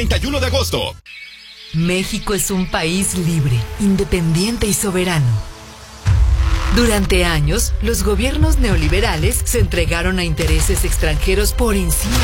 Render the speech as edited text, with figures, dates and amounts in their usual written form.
31 de agosto. México es un país libre, independiente y soberano. Durante años, los gobiernos neoliberales se entregaron a intereses extranjeros por encima